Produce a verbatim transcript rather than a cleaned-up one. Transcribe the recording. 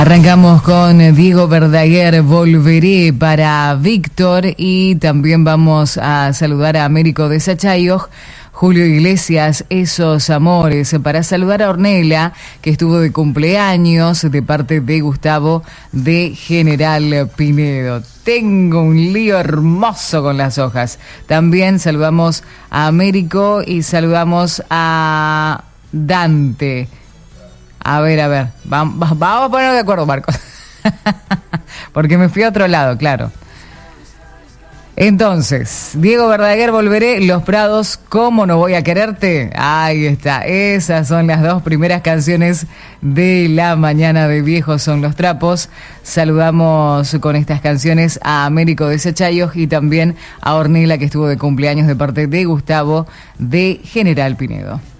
Arrancamos con Diego Verdaguer, Volveré para Víctor, y también vamos a saludar a Américo de Sachayoj, Julio Iglesias, Esos Amores, para saludar a Ornella, que estuvo de cumpleaños, de parte de Gustavo de General Pinedo. Tengo un lío hermoso con las hojas. También saludamos a Américo y saludamos a Dante. A ver, a ver, vamos, vamos a ponernos de acuerdo, Marcos. Porque me fui a otro lado, claro. Entonces, Diego Verdaguer, Volveré, Los Prados, ¿Cómo no voy a quererte? Ahí está, esas son las dos primeras canciones de la mañana de Viejos son los trapos. Saludamos con estas canciones a Américo de Sachayoj y también a Ornella, que estuvo de cumpleaños, de parte de Gustavo de General Pinedo.